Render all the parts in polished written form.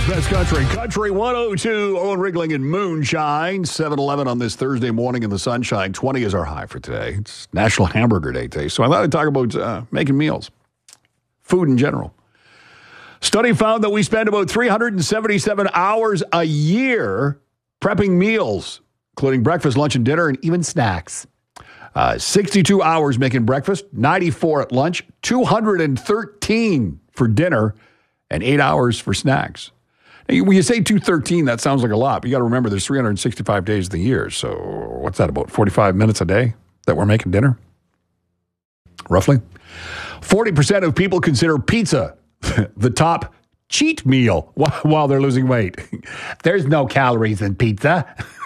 Best Country. Country 102, Owen Riggling and Moonshine. 7-Eleven on this Thursday morning in the sunshine. 20 is our high for today. It's National Hamburger Day today. So I thought I'd talk about making meals, food in general. Study found that we spend about 377 hours a year prepping meals, including breakfast, lunch, and dinner, and even snacks. 62 hours making breakfast, 94 at lunch, 213 for dinner, and 8 hours for snacks. Now, when you say 213, that sounds like a lot, but you got to remember there's 365 days of the year. So what's that, about 45 minutes a day that we're making dinner? Roughly. 40% of people consider pizza the top cheat meal while they're losing weight. There's no calories in pizza.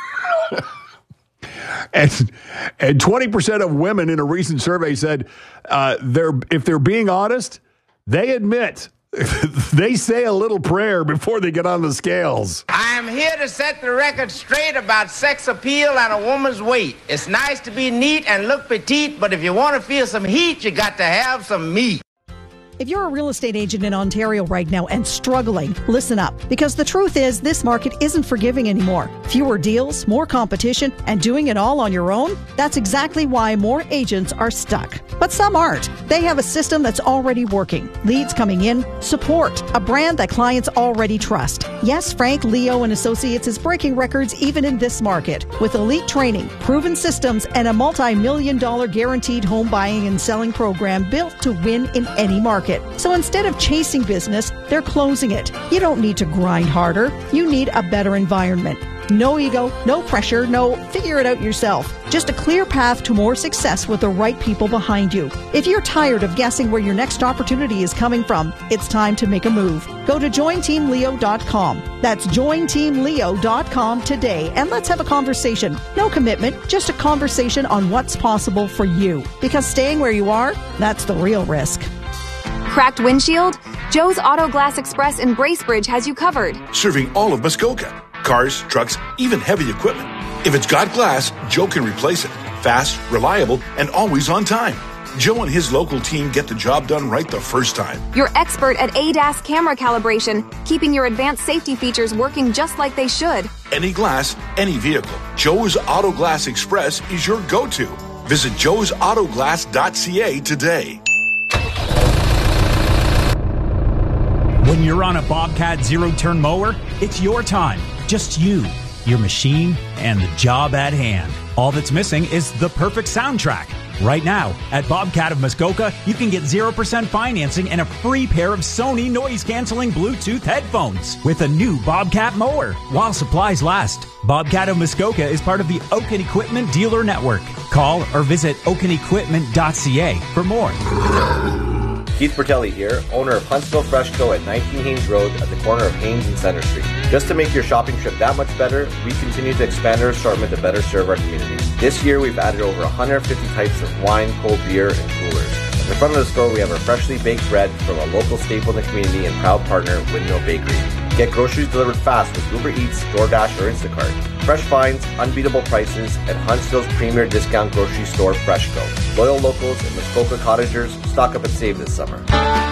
And 20% of women in a recent survey said if they're being honest, they admit they say a little prayer before they get on the scales. I am here to set the record straight about sex appeal and a woman's weight. It's nice to be neat and look petite, but if you want to feel some heat, you got to have some meat. If you're a real estate agent in Ontario right now and struggling, listen up. Because the truth is, this market isn't forgiving anymore. Fewer deals, more competition, and doing it all on your own? That's exactly why more agents are stuck. But some aren't. They have a system that's already working. Leads coming in, support, a brand that clients already trust. Yes, Frank, Leo & Associates is breaking records even in this market. With elite training, proven systems, and a multi-million-dollar guaranteed home buying and selling program built to win in any market. So instead of chasing business, they're closing it. You don't need to grind harder. You need a better environment. No ego, no pressure, no figure it out yourself. Just a clear path to more success with the right people behind you. If you're tired of guessing where your next opportunity is coming from, it's time to make a move. Go to jointeamleo.com. That's jointeamleo.com today, and let's have a conversation. No commitment, just a conversation on what's possible for you. Because staying where you are, that's the real risk. Cracked windshield? Joe's Auto Glass Express in Bracebridge has you covered. Serving all of Muskoka. Cars, trucks, even heavy equipment. If it's got glass, Joe can replace it. Fast, reliable, and always on time. Joe and his local team get the job done right the first time. You're expert at ADAS camera calibration, keeping your advanced safety features working just like they should. Any glass, any vehicle. Joe's Auto Glass Express is your go-to. Visit joesautoglass.ca today. When you're on a Bobcat zero-turn mower, it's your time. Just you, your machine, and the job at hand. All that's missing is the perfect soundtrack. Right now, at Bobcat of Muskoka, you can get 0% financing and a free pair of Sony noise-canceling Bluetooth headphones with a new Bobcat mower while supplies last. Bobcat of Muskoka is part of the Oaken Equipment Dealer Network. Call or visit oakenequipment.ca for more. Keith Bertelli here, owner of Huntsville Fresh Co. at 19 Haynes Road at the corner of Haynes and Center Street. Just to make your shopping trip that much better, we continue to expand our assortment to better serve our community. This year, we've added over 150 types of wine, cold beer, and coolers. In the front of the store, we have our freshly baked bread from a local staple in the community and proud partner, Windmill Bakery. Get groceries delivered fast with Uber Eats, DoorDash, or Instacart. Fresh finds, unbeatable prices at Huntsville's premier discount grocery store, FreshCo. Loyal locals and Muskoka cottagers, stock up and save this summer.